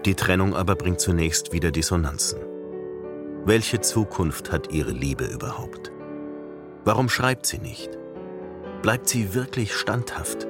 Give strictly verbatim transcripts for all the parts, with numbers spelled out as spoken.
Die Trennung aber bringt zunächst wieder Dissonanzen. Welche Zukunft hat ihre Liebe überhaupt? Warum schreibt sie nicht? Bleibt sie wirklich standhaft?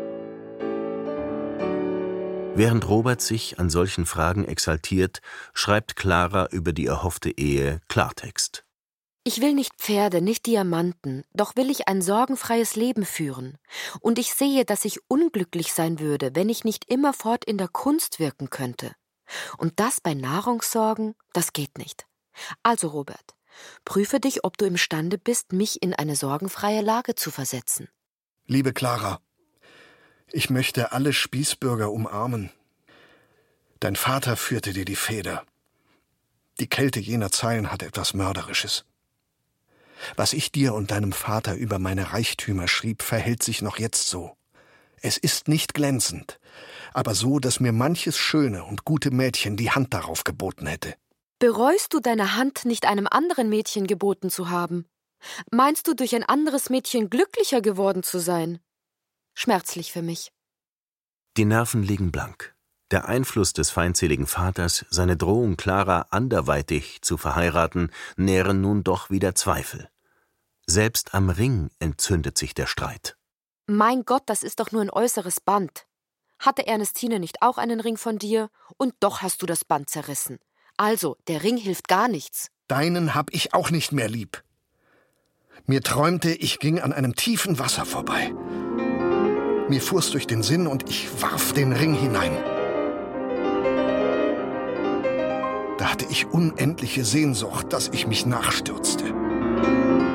Während Robert sich an solchen Fragen exaltiert, schreibt Clara über die erhoffte Ehe Klartext. Ich will nicht Pferde, nicht Diamanten, doch will ich ein sorgenfreies Leben führen. Und ich sehe, dass ich unglücklich sein würde, wenn ich nicht immerfort in der Kunst wirken könnte. Und das bei Nahrungssorgen, das geht nicht. Also, Robert, prüfe dich, ob du imstande bist, mich in eine sorgenfreie Lage zu versetzen. Liebe Clara, ich möchte alle Spießbürger umarmen. Dein Vater führte dir die Feder. Die Kälte jener Zeilen hat etwas Mörderisches. Was ich dir und deinem Vater über meine Reichtümer schrieb, verhält sich noch jetzt so. Es ist nicht glänzend, aber so, dass mir manches schöne und gute Mädchen die Hand darauf geboten hätte. Bereust du deine Hand nicht einem anderen Mädchen geboten zu haben? Meinst du, durch ein anderes Mädchen glücklicher geworden zu sein? Schmerzlich für mich. Die Nerven liegen blank. Der Einfluss des feindseligen Vaters, seine Drohung, Clara anderweitig zu verheiraten, nähren nun doch wieder Zweifel. Selbst am Ring entzündet sich der Streit. Mein Gott, das ist doch nur ein äußeres Band. Hatte Ernestine nicht auch einen Ring von dir? Und doch hast du das Band zerrissen. Also, der Ring hilft gar nichts. Deinen hab ich auch nicht mehr lieb. Mir träumte, ich ging an einem tiefen Wasser vorbei. Mir fuhr's durch den Sinn und ich warf den Ring hinein. Da hatte ich unendliche Sehnsucht, dass ich mich nachstürzte.